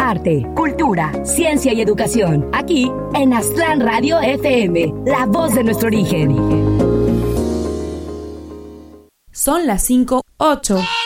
arte, cultura, ciencia y educación. Aquí en Aztlán Radio FM, la voz de nuestro origen. Son las 5:08.